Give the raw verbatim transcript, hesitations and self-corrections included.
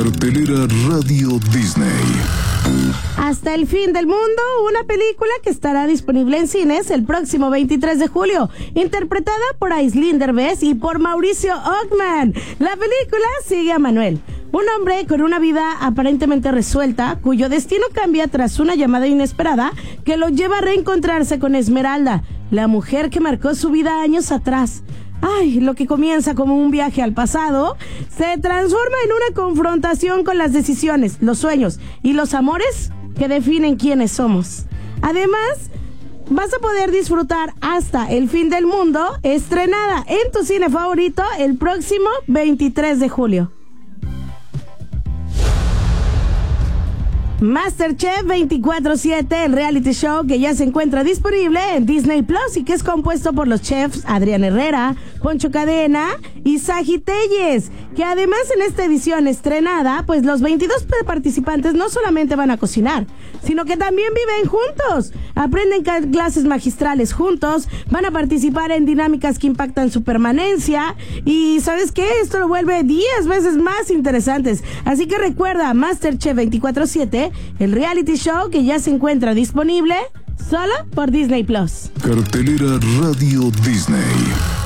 Cartelera Radio Disney. Hasta el fin del mundo, una película que estará disponible en cines el próximo veintitrés de julio, interpretada por Aislinn Derbez y por Mauricio Ockman. La película sigue a Manuel, un hombre con una vida aparentemente resuelta, cuyo destino cambia tras una llamada inesperada que lo lleva a reencontrarse con Esmeralda, la mujer que marcó su vida años atrás. Ay, lo que comienza como un viaje al pasado se transforma en una confrontación con las decisiones, los sueños y los amores que definen quiénes somos. Además, vas a poder disfrutar Hasta el fin del mundo, estrenada en tu cine favorito el próximo veintitrés de julio. MasterChef veinticuatro siete, el reality show que ya se encuentra disponible en Disney Plus y que es compuesto por los chefs Adrián Herrera, Poncho Cadena y Saji Telles, que además en esta edición estrenada, pues los veintidós participantes no solamente van a cocinar, sino que también viven juntos, aprenden clases magistrales juntos, van a participar en dinámicas que impactan su permanencia y ¿sabes qué? Esto lo vuelve diez veces más interesantes. Así que recuerda MasterChef veinticuatro siete, el reality show que ya se encuentra disponible solo por Disney Plus. Cartelera Radio Disney.